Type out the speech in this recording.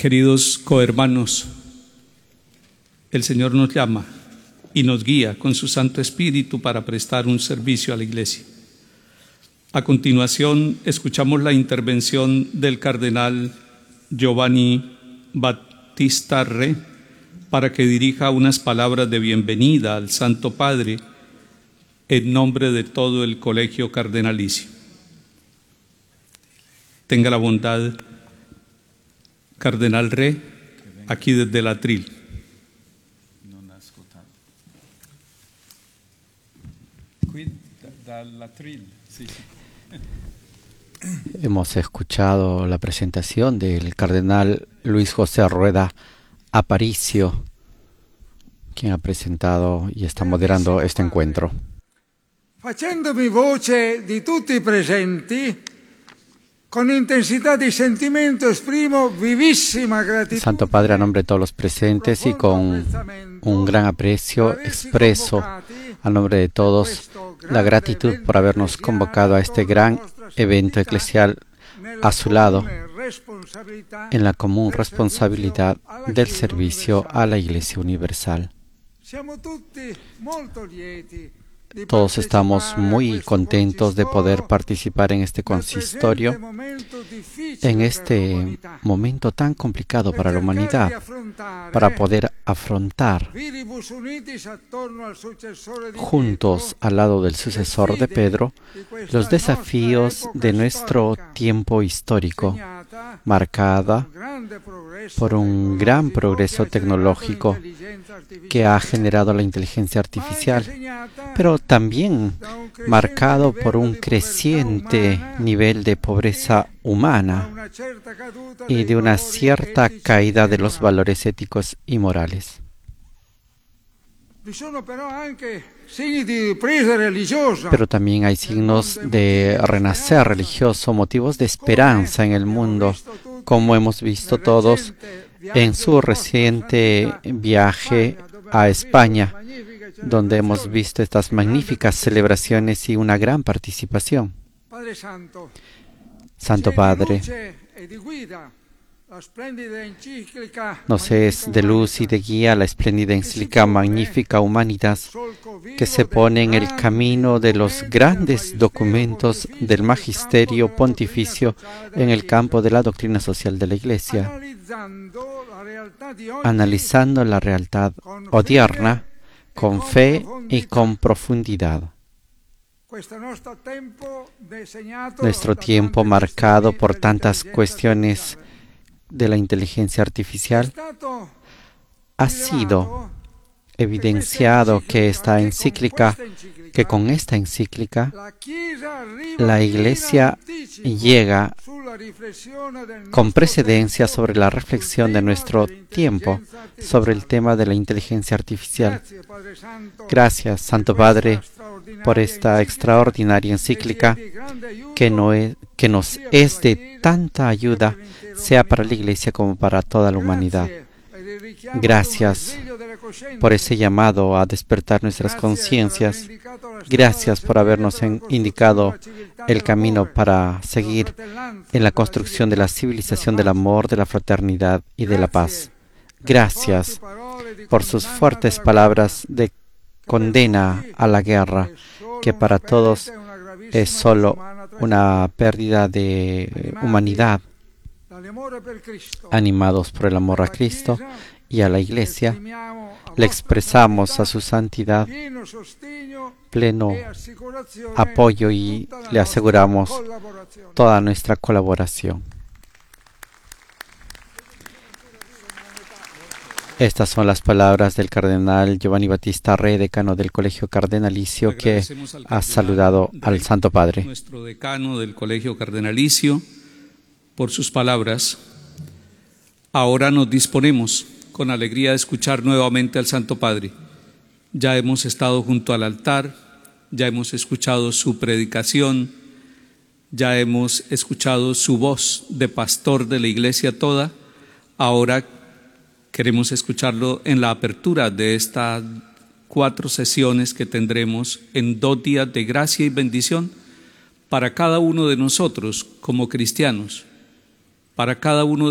Queridos cohermanos, el Señor nos llama y nos guía con su Santo Espíritu para prestar un servicio a la Iglesia. A continuación, escuchamos la intervención del cardenal Giovanni Battista Re para que dirija unas palabras de bienvenida al Santo Padre en nombre de todo el Colegio Cardenalicio. Tenga la bondad, Cardenal Re, aquí desde el atril. Hemos escuchado la presentación del cardenal Luis José Rueda Aparicio, quien ha presentado y está moderando este encuentro. Facendomi voce di tutti i presenti, con intensità di sentimento esprimo vivissima gratitud. Santo Padre, a nombre de todos los presentes y con un gran aprecio expreso a nombre de todos la gratitud por habernos convocado a este gran evento eclesial a su lado en la común responsabilidad del servicio a la Iglesia Universal. Todos estamos muy contentos de poder participar en este consistorio, en este momento tan complicado para la humanidad, para poder afrontar juntos al lado del sucesor de Pedro los desafíos de nuestro tiempo histórico, marcada por un gran progreso tecnológico que ha generado la inteligencia artificial, pero también marcado por un creciente nivel de pobreza humana y de una cierta caída de los valores éticos y morales. Pero también hay signos de renacer religioso, motivos de esperanza en el mundo, como hemos visto todos en su reciente viaje a España, donde hemos visto estas magníficas celebraciones y una gran participación. Santo Padre, nos es de luz y de guía la espléndida encíclica Magnificat Humanitas, que se pone en el camino de los grandes documentos del magisterio pontificio en el campo de la doctrina social de la Iglesia, analizando la realidad odierna con fe y con profundidad. Nuestro tiempo marcado por tantas cuestiones de la inteligencia artificial ha sido evidenciado que con esta encíclica la Iglesia llega con precedencia sobre la reflexión de nuestro tiempo sobre el tema de la inteligencia artificial. Gracias, Santo Padre, por esta extraordinaria encíclica que nos es de tanta ayuda, sea para la Iglesia como para toda la humanidad. Gracias por ese llamado a despertar nuestras conciencias. Gracias por habernos indicado el camino para seguir en la construcción de la civilización del amor, de la fraternidad y de la paz. Gracias por sus fuertes palabras de condena a la guerra, que para todos es solo una pérdida de humanidad. Animados por el amor a Cristo y a la Iglesia, le expresamos a su santidad pleno apoyo y le aseguramos toda nuestra colaboración. Estas son las palabras del cardenal Giovanni Battista Re, decano del Colegio Cardenalicio, que ha saludado al Santo Padre. Nuestro decano del Colegio Cardenalicio, por sus palabras. Ahora nos disponemos con alegría de escuchar nuevamente al Santo Padre. Ya hemos estado junto al altar, ya hemos escuchado su predicación, ya hemos escuchado su voz de pastor de la Iglesia toda. Ahora queremos escucharlo en la apertura de estas 4 sesiones que tendremos en 2 días de gracia y bendición para cada uno de nosotros como cristianos, para cada uno